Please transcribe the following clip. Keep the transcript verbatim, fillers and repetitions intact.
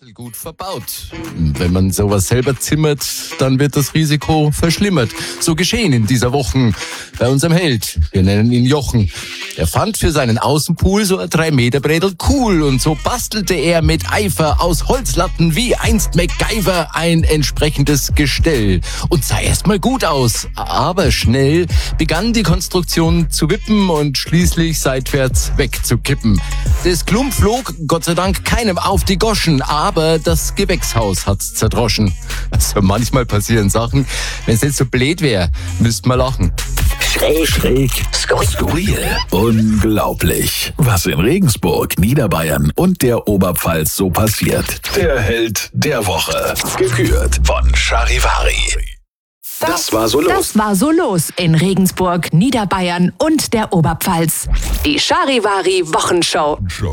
Gut verbaut. Wenn man sowas selber zimmert, dann wird das Risiko verschlimmert. So geschehen in dieser Woche bei unserem Held. Wir nennen ihn Jochen. Er fand für seinen Außenpool so ein drei Meter Bredel cool und so bastelte er mit Eifer aus Holzlatten wie einst MacGyver ein entsprechendes Gestell. Und sah erstmal gut aus, aber schnell begann die Konstruktion zu wippen und schließlich seitwärts wegzukippen. Das Klump flog Gott sei Dank keinem auf die Goschen, aber das Gewächshaus hat's zerdroschen. Also manchmal passieren Sachen. Wenn es nicht so blöd wäre, müsst man lachen. Schräg, schräg, skurril, unglaublich. Was in Regensburg, Niederbayern und der Oberpfalz so passiert. Der Held der Woche. Gekürt von Charivari. Das war so los. Das war so los in Regensburg, Niederbayern und der Oberpfalz. Die Charivari Wochenshow.